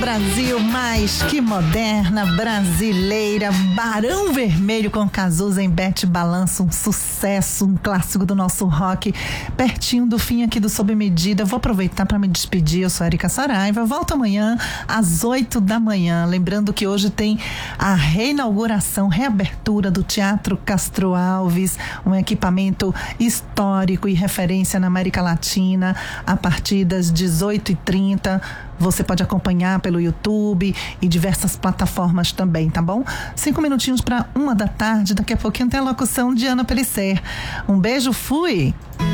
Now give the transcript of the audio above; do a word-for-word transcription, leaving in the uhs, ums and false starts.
Brasil, mais que moderna, brasileira, Barão Vermelho com Cazuza em Bete Balanço, um sucesso, um clássico do nosso rock, pertinho do fim aqui do Sob Medida. Vou aproveitar para me despedir, eu sou Erika Saraiva, volto amanhã às oito da manhã, lembrando que hoje tem a reinauguração, reabertura do Teatro Castro Alves, um equipamento histórico e referência na América Latina, a partir das dezoito e trinta. Você pode acompanhar pelo YouTube e diversas plataformas também, tá bom? Cinco minutinhos para uma da tarde, daqui a pouquinho tem a locução de Ana Pellicer. Um beijo, fui!